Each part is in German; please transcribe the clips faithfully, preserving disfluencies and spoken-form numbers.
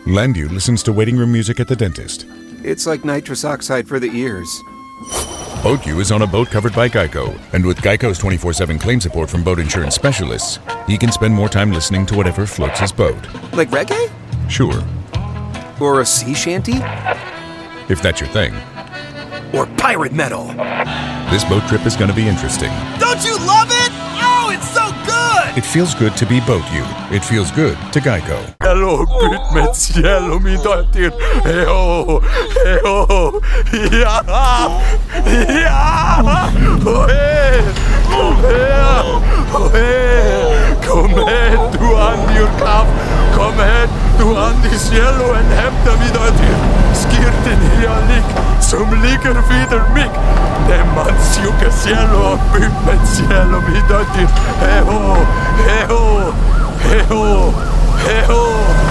Landu listens to waiting room music at the dentist. It's like nitrous oxide for the ears. BoatU is on a boat covered by Geico. And with Geico's twenty-four seven claim support from boat insurance specialists, he can spend more time listening to whatever floats his boat. Like reggae? Sure. Or a sea shanty? If that's your thing. Or pirate metal. This boat trip is going to be interesting. Don't you love it? Oh, it's so good! It feels good to be BoatU. It feels good to Geico. Hello, bit med cielo mi dottir. Hey-ho, hey-ho. Ja, ja. Oh, hey. Kom her, oh, hey. Kom her, du Andi und Kaff. Kom her, du Andi cielo en hämta mi dottir. Skirtin hier lik, som ligger videre mig. Det man sjuka cielo og bit med cielo mi dottir. Hey-ho, hey-ho, hey-ho. Hey-ho!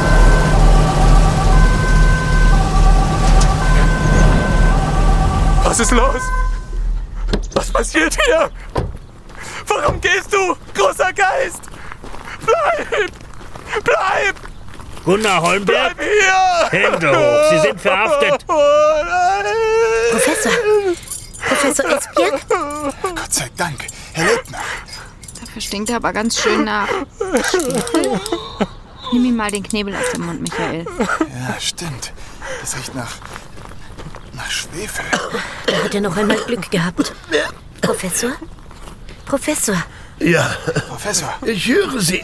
Was ist los? Was passiert hier? Warum gehst du, großer Geist? Bleib! Bleib! Gunnar Holmberg? Bleib hier! Hände hoch, Sie sind verhaftet! Oh nein! Professor! Professor Esbjerg? Gott sei Dank, Herr Leutner. Dafür stinkt er aber ganz schön nach Schwefel. Nimm ihm mal den Knebel aus dem Mund, Michael. Ja, stimmt. Das riecht nach... nach Schwefel. Da hat er noch einmal Glück gehabt. Professor? Professor? Ja. Professor. Ich höre Sie.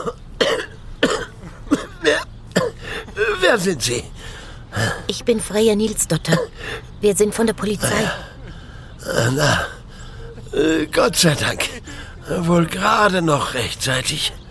Wer, wer sind Sie? Ich bin Freya Nilsdotter. Wir sind von der Polizei. Na, Gott sei Dank. Wohl gerade noch rechtzeitig.